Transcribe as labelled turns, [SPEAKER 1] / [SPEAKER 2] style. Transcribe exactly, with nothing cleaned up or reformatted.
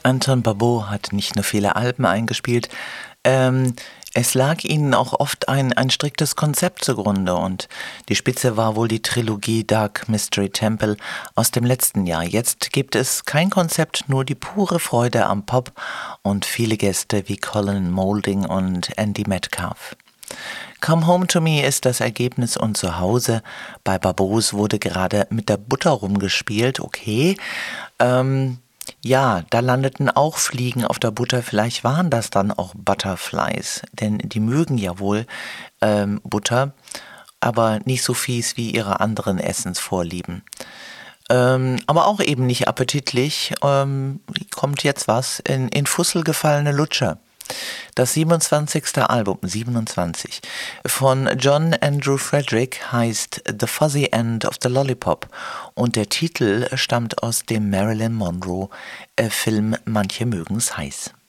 [SPEAKER 1] Anton Barbeau hat nicht nur viele Alben eingespielt, ähm, es lag ihnen auch oft ein, ein striktes Konzept zugrunde und die Spitze war wohl die Trilogie Dark Mystery Temple aus dem letzten Jahr. Jetzt gibt es kein Konzept, nur die pure Freude am Pop und viele Gäste wie Colin Moulding und Andy Metcalf. Come Home to Me ist das Ergebnis und zu Hause bei Barbeaus wurde gerade mit der Butter rumgespielt, okay. Ähm, ja, da landeten auch Fliegen auf der Butter, vielleicht waren das dann auch Butterflies, denn die mögen ja wohl ähm, Butter, aber nicht so fies wie ihre anderen Essensvorlieben. Ähm, aber auch eben nicht appetitlich, ähm, kommt jetzt was, in, in Fussel gefallene Lutscher. Das siebenundzwanzigste Album, siebenundzwanzig, von John Andrew Frederick heißt The Fuzzy End of the Lollipop und der Titel stammt aus dem Marilyn Monroe-Film Manche mögen's heiß.